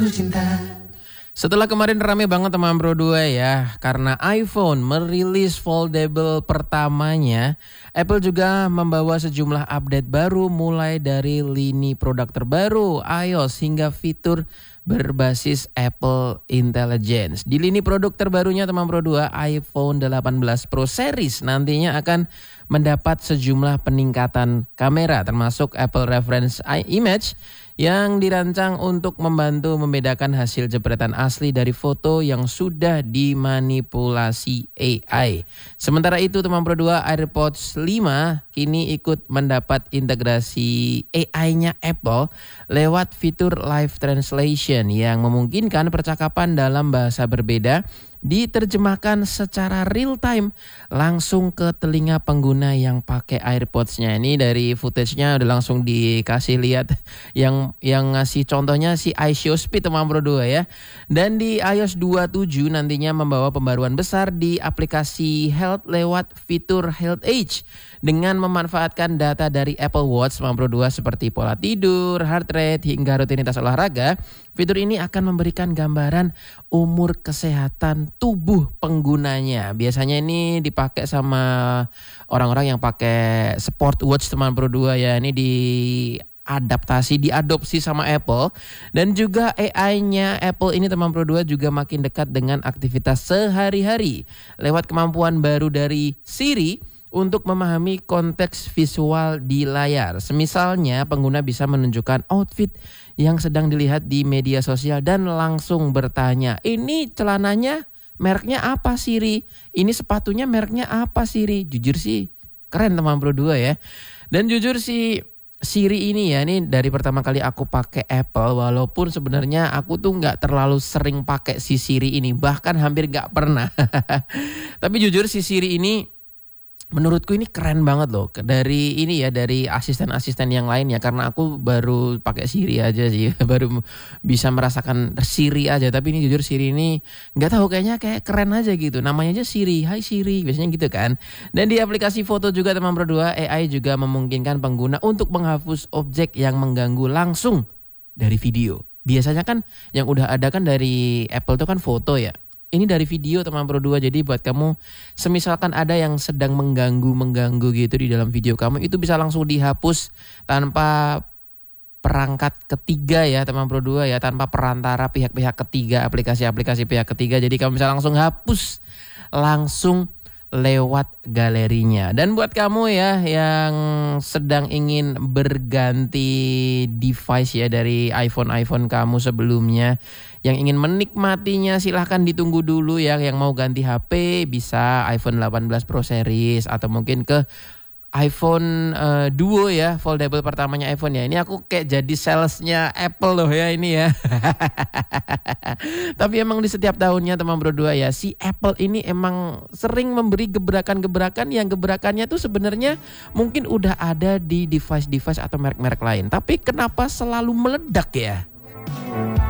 Setelah kemarin rame banget teman Bro 2 ya, karena iPhone merilis foldable pertamanya, Apple juga membawa sejumlah update baru mulai dari lini produk terbaru, iOS hingga fitur berbasis Apple Intelligence. Di lini produk terbarunya teman Bro 2, iPhone 18 Pro Series nantinya akan mendapat sejumlah peningkatan kamera termasuk Apple Reference Image yang dirancang untuk membantu membedakan hasil jepretan asli dari foto yang sudah dimanipulasi AI. Sementara itu teman Pro 2, AirPods 5 kini ikut mendapat integrasi AI-nya Apple lewat fitur Live Translation yang memungkinkan percakapan dalam bahasa berbeda diterjemahkan secara real time langsung ke telinga pengguna yang pakai AirPods-nya. Ini dari footage-nya udah langsung dikasih lihat yang ngasih contohnya si iShowSpeed teman Bro 2 ya. Dan di iOS 27 nantinya membawa pembaruan besar di aplikasi Health lewat fitur Health Age dengan memanfaatkan data dari Apple Watch teman Bro 2 seperti pola tidur, heart rate hingga rutinitas olahraga. Fitur ini akan memberikan gambaran umur kesehatan tubuh penggunanya. Biasanya ini dipakai sama orang-orang yang pakai sport watch teman Bro 2 ya. Ini diadopsi sama Apple. Dan juga AI-nya Apple ini teman Pro 2 juga makin dekat dengan aktivitas sehari-hari lewat kemampuan baru dari Siri untuk memahami konteks visual di layar. Semisalnya pengguna bisa menunjukkan outfit yang sedang dilihat di media sosial dan langsung bertanya, ini celananya mereknya apa Siri? Ini sepatunya mereknya apa Siri? Jujur sih keren teman Pro 2 ya. Dan jujur sih Siri ini ya, ini dari pertama kali aku pakai Apple, walaupun sebenarnya aku tuh nggak terlalu sering pakai si Siri ini, bahkan hampir nggak pernah. Tapi jujur si Siri ini menurutku ini keren banget loh, dari ini ya, dari asisten-asisten yang lain ya, karena aku baru pakai Siri aja sih, baru bisa merasakan Siri aja. Tapi ini jujur Siri ini nggak tahu, kayaknya kayak keren aja gitu, namanya aja Siri, Hai Siri, biasanya gitu kan. Dan di aplikasi foto juga teman Pro 2, AI juga memungkinkan pengguna untuk menghapus objek yang mengganggu langsung dari video. Biasanya kan yang udah ada kan dari Apple tuh kan foto ya. Ini dari video teman Pro 2, jadi buat kamu semisalkan ada yang sedang mengganggu gitu di dalam video kamu, itu bisa langsung dihapus tanpa perangkat ketiga ya teman Pro 2 ya, tanpa perantara pihak-pihak ketiga, aplikasi-aplikasi pihak ketiga. Jadi kamu bisa langsung hapus langsung lewat galerinya. Dan buat kamu ya yang sedang ingin berganti device ya dari iPhone kamu sebelumnya, yang ingin menikmatinya silahkan ditunggu dulu ya. Yang mau ganti HP bisa iPhone 18 Pro Series atau mungkin ke iPhone Duo ya, foldable pertamanya iPhone ya. Ini aku kayak jadi salesnya Apple loh ya ini ya. Tapi emang di setiap tahunnya teman Bro 2 ya, si Apple ini emang sering memberi gebrakan-gebrakan yang gebrakannya tuh sebenarnya mungkin udah ada di device-device atau merek-merek lain. Tapi kenapa selalu meledak ya?